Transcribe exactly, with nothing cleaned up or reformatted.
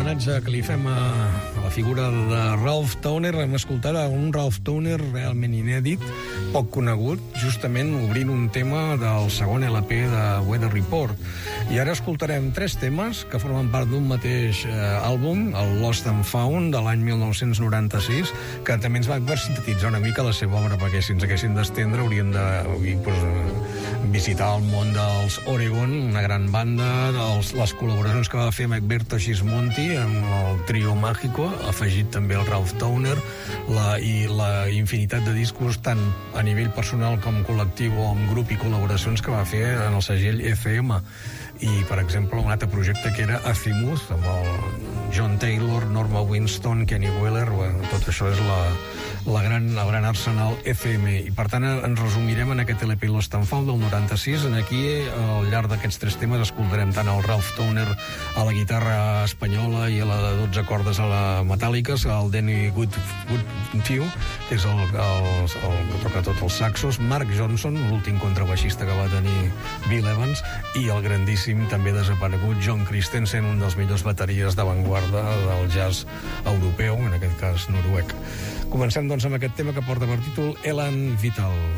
l'homenatge que li fem a, a la figura de Ralph Towner. Hem escoltat un Ralph Towner realment inèdit, poc conegut, justament obrint un tema del segon L P de Weather Report. I ara escoltarem tres temes que formen part d'un mateix eh, àlbum, el Lost and Found, de l'any mil nou-cents noranta-sis, que també ens va sintetitzar una mica la seva obra, perquè si ens haguessin d'estendre hauríem de pues, visitar el món dels Oregon, una gran banda, dels, les col·laboracions que va fer amb Egberto Gismonti amb el Trio Mágico, afegit també el Ralph Towner, la, i la infinitat de discos tant a nivell personal com col·lectiu o amb grup i col·laboracions que va fer en el segell F M. I, per exemple, un altre projecte que era Azimuth, amb el John Taylor, Norma Winston, Kenny Wheeler. Bueno, tot això és la, la gran, el gran arsenal F M. I, per tant, ens resumirem en aquest L P Lost and Found del noranta-sis. En aquí, al llarg d'aquests tres temes, escoltarem tant el Ralph Towner a la guitarra espanyola i a la de dotze cordes a la metàl·lica, el Danny Good, Goodfew, que és el, el, el que toca tots els saxos, Mark Johnson, l'últim contrabaixista que va tenir Bill Evans, i el grandíssim, també desaparegut, John Christensen, un dels millors bateries d'avantguarda del jazz europeu, en aquest cas noruec. Comencem, doncs, amb aquest tema que porta per títol Elan Vital.